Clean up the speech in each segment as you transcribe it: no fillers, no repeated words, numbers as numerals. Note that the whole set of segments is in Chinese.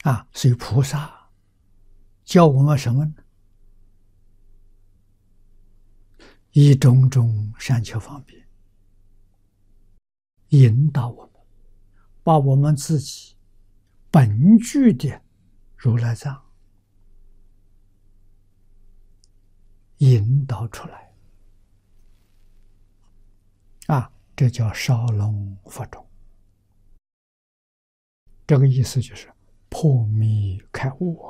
所以菩萨教我们什么呢？以种种善巧方便引导我们，把我们自己本具的如来藏引导出来，这叫烧龙佛种。这个意思就是破迷开悟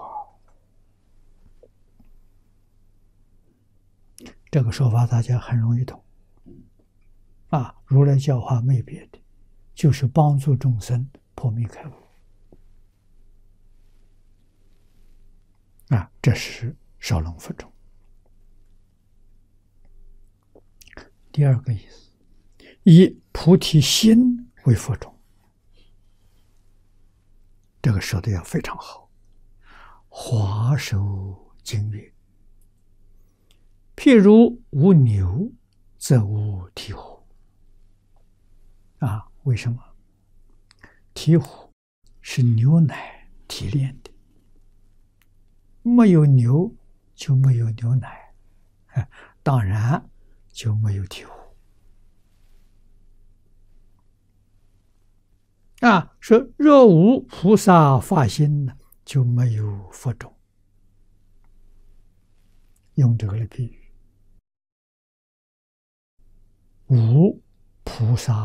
这个说法大家很容易懂如来教化没别的，就是帮助众生破迷开悟这是烧龙佛种。第二个意思，以菩提心为佛种，这个说的要非常好。华首经曰：譬如无牛，则无鵜虎。为什么？鵜虎是牛奶提炼的，没有牛就没有牛奶，当然就没有醍醐。说若无菩萨发心呢，就没有佛种。用这个来比喻，无菩萨